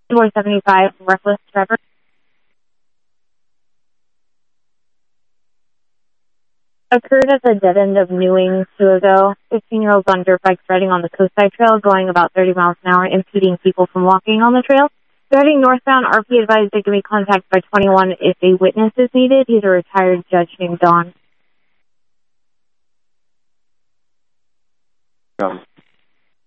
475, reckless driver. Occurred at the dead end of Newing 2 ago. 15-year-olds on dirt bikes riding on the Coastside Trail going about 30 miles an hour, impeding people from walking on the trail. Driving northbound, RP advised they can be contacted by 21 if a witness is needed. He's a retired judge named Don. Yeah.